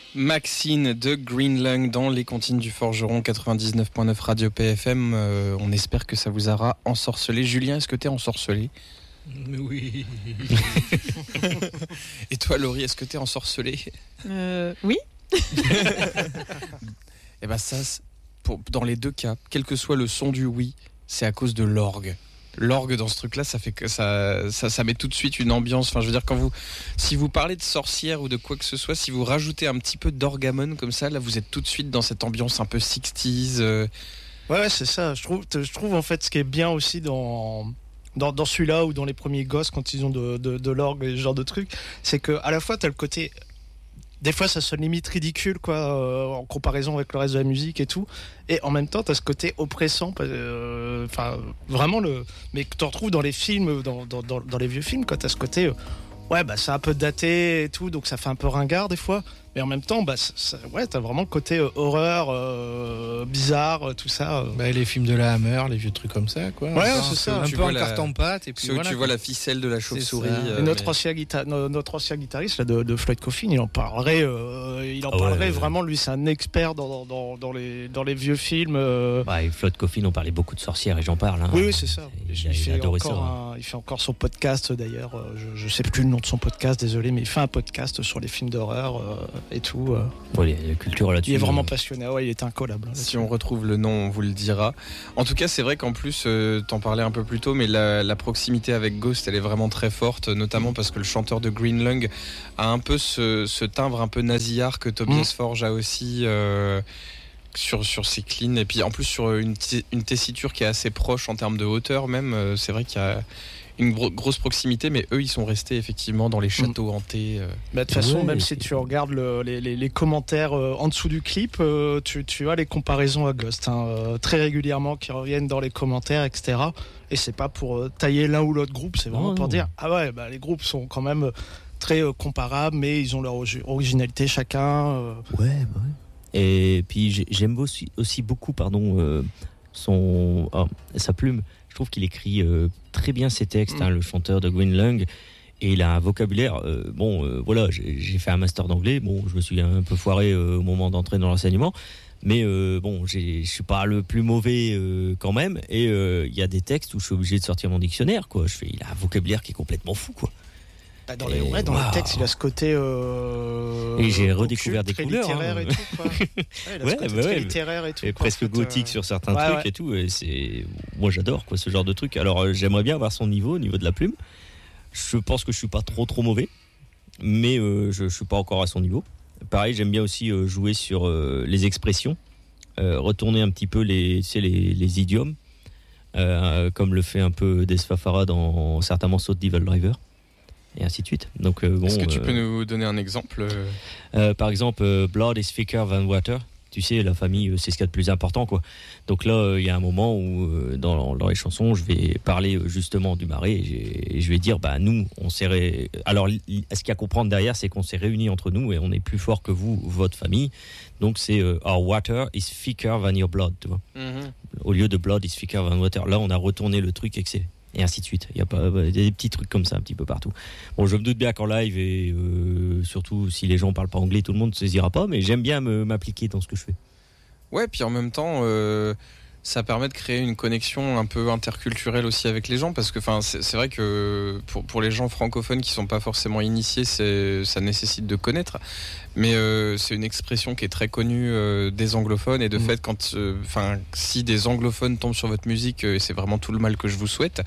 Maxine de Green Lung dans les comptines du Forgeron 99.9 Radio PFM. On espère que ça vous aura ensorcelé. Julien, est-ce que t'es ensorcelé ? Oui. Et toi, Laurie, est-ce que t'es ensorcelé ? Oui. Et ben ça, dans les deux cas, quel que soit le son du oui, c'est à cause de l'orgue. L'orgue dans ce truc-là, ça fait que ça met tout de suite une ambiance. Enfin, je veux dire, si vous parlez de sorcière ou de quoi que ce soit, si vous rajoutez un petit peu d'orgamon comme ça, là, vous êtes tout de suite dans cette ambiance un peu 60s. Ouais, c'est ça. Je trouve en fait ce qui est bien aussi dans celui-là ou dans les premiers Ghosts quand ils ont de l'orgue et ce genre de trucs, c'est que à la fois t'as le côté. Des fois, ça sonne limite ridicule, quoi, en comparaison avec le reste de la musique et tout. Et en même temps, t'as ce côté oppressant, vraiment mais que tu retrouves dans les films, dans les vieux films, quoi. T'as ce côté, c'est un peu daté et tout, donc ça fait un peu ringard des fois. Mais en même temps, t'as vraiment le côté horreur, bizarre, tout ça. Les films de la Hammer, les vieux trucs comme ça, quoi. Ouais, c'est ça. Un peu en carton-pâte. Et puis ceux où tu vois la ficelle de la chauve-souris. Et notre ancien guitariste là, de Floyd Coffin, il en parlerait vraiment. Lui, c'est un expert dans les vieux films. Et Floyd Coffin, on parlait beaucoup de sorcières et j'en parle. Hein. Oui, c'est ça. Il adorait ça. Il fait encore son podcast d'ailleurs. Je sais plus le nom de son podcast, désolé, mais il fait un podcast sur les films d'horreur et tout. La culture là-dessus. Il est vraiment passionné. Ouais, il est incollable. Si on retrouve le nom, on vous le dira. En tout cas, c'est vrai qu'en plus, t'en parlais un peu plus tôt, mais la proximité avec Ghost, elle est vraiment très forte, notamment parce que le chanteur de Green Lung a un peu ce timbre un peu nasillard que Tobias Forge a aussi sur ses cleans, et puis en plus sur une tessiture qui est assez proche en termes de hauteur même. C'est vrai qu'il y a une grosse proximité, mais eux ils sont restés effectivement dans les châteaux hantés. De toute façon, même si tu regardes les commentaires en dessous du clip, tu as les comparaisons à Ghost très régulièrement qui reviennent dans les commentaires, etc. Et c'est pas pour tailler l'un ou l'autre groupe, c'est vraiment pour dire les groupes sont quand même très comparables, mais ils ont leur originalité chacun. Et puis j'aime aussi beaucoup sa plume. Je trouve qu'il écrit très bien ses textes, le chanteur de Green Lung, et il a un vocabulaire. J'ai fait un master d'anglais. Je me suis un peu foiré au moment d'entrer dans l'enseignement, mais je suis pas le plus mauvais quand même. Et il y a des textes où je suis obligé de sortir mon dictionnaire, quoi. Il a un vocabulaire qui est complètement fou, quoi. Dans les textes, il a ce côté. Et j'ai redécouvert des couleurs. Littéraire et tout, quoi. Il a ce côté très littéraire et tout. Et presque gothique sur certains trucs et tout. Et moi, j'adore ce genre de truc. Alors, j'aimerais bien avoir son niveau, au niveau de la plume. Je pense que je suis pas trop mauvais, mais je suis pas encore à son niveau. Pareil, j'aime bien aussi jouer sur les expressions, retourner un petit peu les idiomes, comme le fait un peu Desfafara dans certains morceaux de Devil Driver. Et ainsi de suite. Donc, est-ce que tu peux nous donner un exemple ? Par exemple, Blood is thicker than water. Tu sais, la famille, c'est ce qu'il y a de plus important, quoi. Donc là, il y a un moment où, dans les chansons, je vais parler justement du marais et je vais dire, nous, on s'est Alors, ce qu'il y a à comprendre derrière, c'est qu'on s'est réunis entre nous et on est plus fort que vous, votre famille. Donc, c'est our water is thicker than your blood, tu vois. Au lieu de blood is thicker than water. Là, on a retourné le truc et ainsi de suite. Il y a des petits trucs comme ça un petit peu partout. Je me doute bien qu'en live et surtout si les gens parlent pas anglais, tout le monde ne saisira pas, mais j'aime bien m'appliquer dans ce que je fais. Ouais, puis en même temps, ça permet de créer une connexion un peu interculturelle aussi avec les gens, parce que c'est vrai que pour les gens francophones qui sont pas forcément initiés, ça nécessite de connaître, mais c'est une expression qui est très connue des anglophones, et de fait si des anglophones tombent sur votre musique, et c'est vraiment tout le mal que je vous souhaite,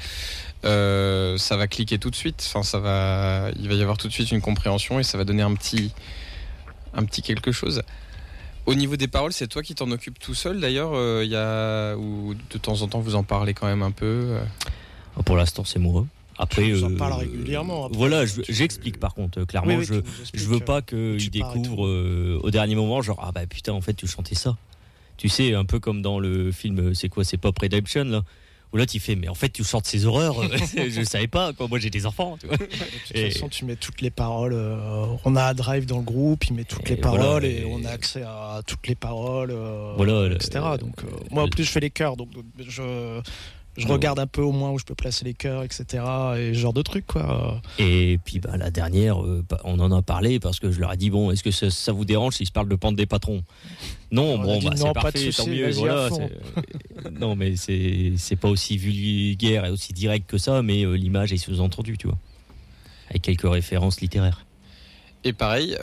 ça va cliquer tout de suite. Il va y avoir tout de suite une compréhension et ça va donner un petit quelque chose. Au niveau des paroles, c'est toi qui t'en occupes tout seul d'ailleurs, ou de temps en temps vous en parlez quand même un peu Pour l'instant, c'est moi. Après, je vous en parle régulièrement. Après, j'explique par contre, clairement, je veux pas qu'ils découvrent au dernier moment, genre, putain, en fait, tu chantais ça. Tu sais, un peu comme dans le film, c'est Pop Redemption, là, où là, tu fais, mais en fait, tu chantes ces horreurs, je savais pas, quoi. Moi, j'ai des enfants, tu vois. De toute façon, tu mets toutes les paroles. On a un drive dans le groupe, il met toutes les paroles et on a accès à toutes les paroles, etc. Donc, moi, en plus, je fais les chœurs, donc Je regarde un peu au moins où je peux placer les chœurs, etc. Et ce genre de trucs, quoi. Et puis la dernière, on en a parlé parce que je leur ai dit bon, est-ce que ça vous dérange si je parle de pente des patrons? Non, On a dit non, c'est pas de parfait, souci, tant mieux. vas-y Voilà, à fond. non, mais c'est pas aussi vulgaire et aussi direct que ça, mais l'image est sous-entendue, tu vois, avec quelques références littéraires. Et pareil,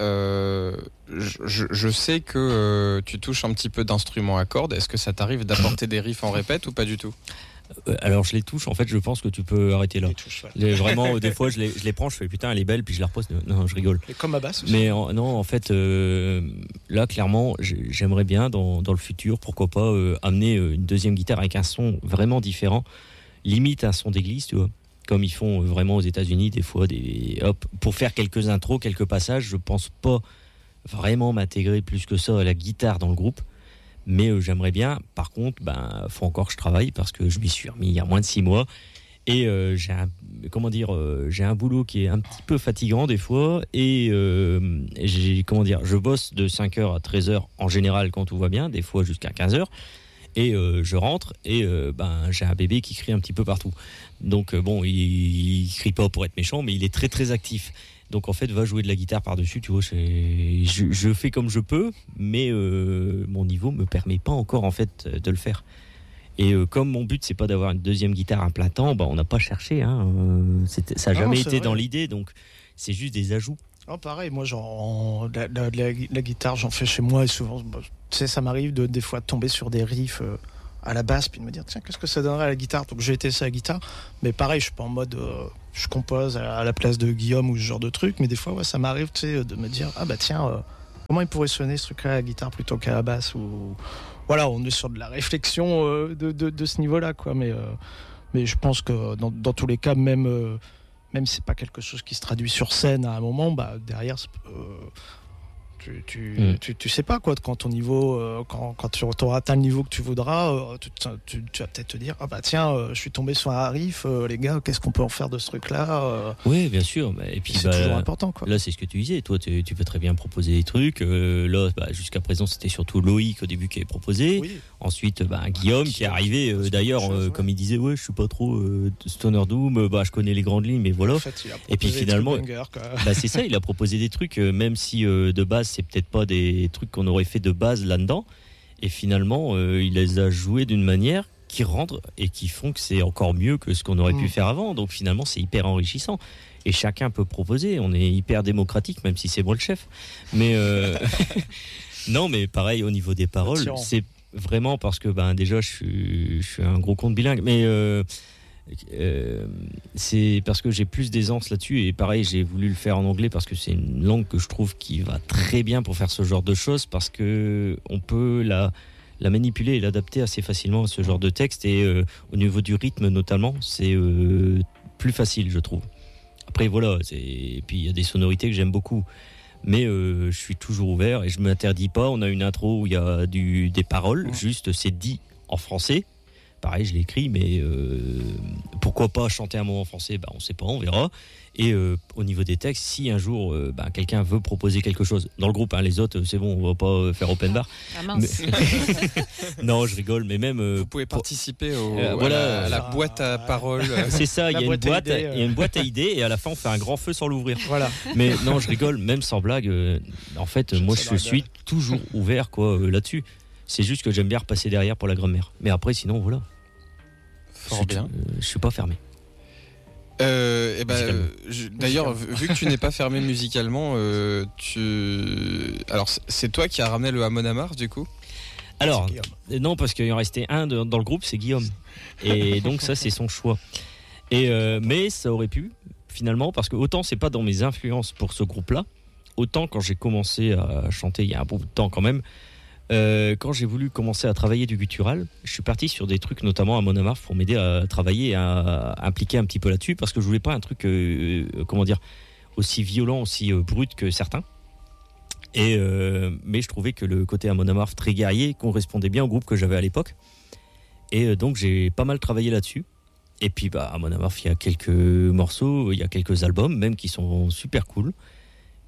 je sais que tu touches un petit peu d'instruments à cordes. Est-ce que ça t'arrive d'apporter des riffs en répète ou pas du tout? Alors je les touche, en fait je pense que tu peux arrêter là. Les touches, ouais. Vraiment, des fois je les prends, je fais putain elle est belle, puis je la repose. Non, je rigole. Et comme ma basse aussi. Mais non, en fait, là, clairement, j'aimerais bien, dans le futur, pourquoi pas, amener une deuxième guitare avec un son vraiment différent, limite un son d'église, tu vois, comme ils font vraiment aux États-Unis des fois, pour faire quelques intros, quelques passages. Je pense pas vraiment m'intégrer plus que ça à la guitare dans le groupe, mais j'aimerais bien. Par contre, faut encore que je travaille parce que je m'y suis remis il y a moins de 6 mois. Et j'ai un boulot qui est un petit peu fatigant des fois, et je bosse de 5h à 13h en général quand tout va bien, des fois jusqu'à 15h, et je rentre et j'ai un bébé qui crie un petit peu partout. Donc il crie pas pour être méchant, mais il est très très actif. Donc en fait, va jouer de la guitare par-dessus, tu vois, je fais comme je peux, mais mon niveau me permet pas encore en fait de le faire. Et comme mon but c'est pas d'avoir une deuxième guitare à plein temps, on n'a pas cherché, hein. Ça n'a jamais été dans l'idée, donc c'est juste des ajouts. Oh, pareil, moi genre la guitare j'en fais chez moi et souvent tu sais, ça m'arrive des fois de tomber sur des riffs à la basse puis de me dire tiens, qu'est-ce que ça donnerait à la guitare, donc j'ai testé la guitare, mais pareil je suis pas en mode je compose à la place de Guillaume ou ce genre de truc, mais des fois ça m'arrive, tu sais, de me dire tiens, comment il pourrait sonner ce truc là à la guitare plutôt qu'à la basse, ou voilà, on est sur de la réflexion de ce niveau-là, quoi. Mais je pense que dans tous les cas, même si c'est pas quelque chose qui se traduit sur scène à un moment, derrière, tu sais pas, quoi. Quand ton niveau, quand tu auras atteint le niveau que tu voudras, tu vas peut-être te dire tiens, je suis tombé sur un riff, les gars, qu'est-ce qu'on peut en faire de ce truc-là Oui, bien sûr. Et puis c'est toujours important, quoi. Là, c'est ce que tu disais. Toi, tu peux très bien proposer des trucs. Là, jusqu'à présent, c'était surtout Loïc au début qui avait proposé. Oui. Ensuite, Guillaume qui est arrivé. D'ailleurs, comme il disait, je suis pas trop Stoner Doom. Je connais les grandes lignes, mais voilà. En fait, et puis finalement, c'est ça. Il a proposé des trucs, même si de base c'est peut-être pas des trucs qu'on aurait fait de base là-dedans, et finalement il les a joués d'une manière qui rendent et qui font que c'est encore mieux que ce qu'on aurait pu faire avant, donc finalement c'est hyper enrichissant et chacun peut proposer, on est hyper démocratique même si c'est moi le chef, mais non, mais pareil au niveau des paroles, c'est vraiment parce que déjà je suis un gros compte bilingue, mais c'est parce que j'ai plus d'aisance là-dessus, et pareil j'ai voulu le faire en anglais parce que c'est une langue que je trouve qui va très bien pour faire ce genre de choses, parce que on peut la manipuler et l'adapter assez facilement à ce genre de texte, et au niveau du rythme notamment c'est plus facile, je trouve. Après voilà, et puis il y a des sonorités que j'aime beaucoup, mais je suis toujours ouvert et je m'interdis pas. On a une intro où il y a des paroles, juste c'est dit en français. Pareil, je l'écris, mais pourquoi pas chanter un mot en français, on sait pas, on verra. Et au niveau des textes, si un jour quelqu'un veut proposer quelque chose dans le groupe, les autres, c'est bon, on va pas faire open bar. Ah mince. Mais... non, je rigole, mais même vous pouvez participer à la boîte à paroles. C'est ça, il y a une boîte à idées, et à la fin on fait un grand feu sans l'ouvrir. Voilà. Mais non, je rigole, même sans blague. En fait, moi je suis toujours ouvert là-dessus. C'est juste que j'aime bien repasser derrière pour la grammaire. Mais après, sinon, voilà. Fort bien. Je suis pas fermé. D'ailleurs, vu que tu n'es pas fermé musicalement, alors c'est toi qui as ramené le Amon Amarth, du coup? Alors, non, parce qu'il en restait un dans le groupe, c'est Guillaume. Et donc ça, c'est son choix. Mais ça aurait pu, finalement, parce que autant c'est pas dans mes influences pour ce groupe-là, autant quand j'ai commencé à chanter il y a un bout de temps quand même, quand j'ai voulu commencer à travailler du guttural, je suis parti sur des trucs, notamment à Amon Amarth, pour m'aider à travailler et à impliquer un petit peu là-dessus, parce que je voulais pas un truc aussi violent, aussi brut que certains. Mais je trouvais que le côté Amon Amarth très guerrier correspondait bien au groupe que j'avais à l'époque, et donc j'ai pas mal travaillé là-dessus. Et puis Amon Amarth, il y a quelques morceaux, il y a quelques albums même qui sont super cool.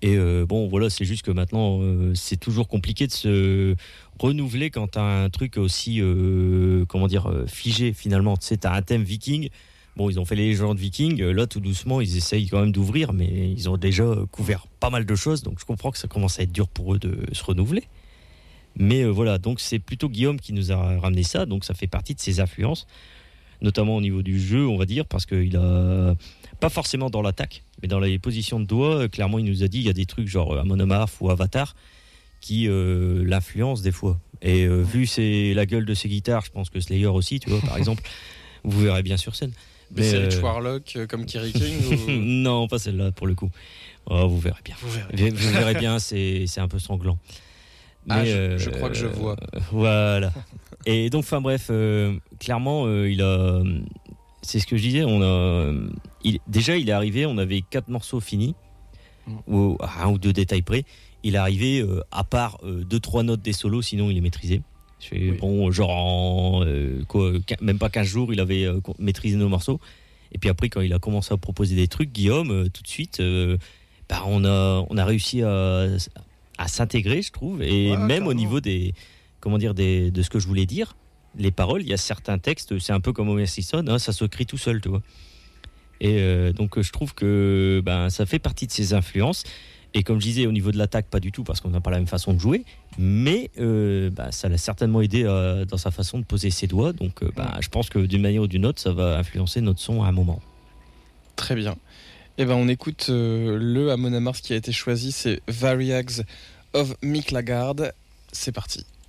Et bon, voilà, c'est juste que maintenant, c'est toujours compliqué de se renouveler quand t'as un truc aussi, figé finalement. Tu sais, t'as un thème viking. Bon, ils ont fait les légendes vikings. Là, tout doucement, ils essayent quand même d'ouvrir, mais ils ont déjà couvert pas mal de choses. Donc, je comprends que ça commence à être dur pour eux de se renouveler. Mais voilà, donc c'est plutôt Guillaume qui nous a ramené ça. Donc, ça fait partie de ses influences, notamment au niveau du jeu, on va dire, parce qu'il a pas forcément dans l'attaque, mais dans les positions de doigts, clairement, il nous a dit il y a des trucs genre Amon Amarth ou Avatar qui l'influencent des fois. Et vu la gueule de ses guitares, je pense que Slayer aussi, tu vois, par exemple, vous verrez bien sur scène. Mais c'est Rich Warlock comme Kerry King ou... Non, pas celle-là pour le coup. Oh, vous verrez bien. Vous verrez bien, c'est un peu sanglant. Mais, je crois que je vois. Voilà. Et donc, enfin bref, clairement, c'est ce que je disais. Déjà, il est arrivé. On avait 4 morceaux finis, ou à 1 ou 2 détails près. Il est arrivé, à part 2-3 notes des solos, sinon il est maîtrisé. Bon, genre même pas 15 jours, il avait maîtrisé nos morceaux. Et puis après, quand il a commencé à proposer des trucs, Guillaume, tout de suite, on a réussi à s'intégrer, je trouve. Et même au niveau de ce que je voulais dire, les paroles, il y a certains textes, c'est un peu comme Homer Simpson, hein, ça se crie tout seul, tu vois. Et donc, je trouve que ça fait partie de ses influences. Et comme je disais, au niveau de l'attaque, pas du tout, parce qu'on n'a pas la même façon de jouer. Mais ça l'a certainement aidé dans sa façon de poser ses doigts. Donc je pense que d'une manière ou d'une autre, ça va influencer notre son à un moment. Très bien. Et on écoute le Amon Amarth qui a été choisi, c'est Variags of Mick Lagarde. C'est parti.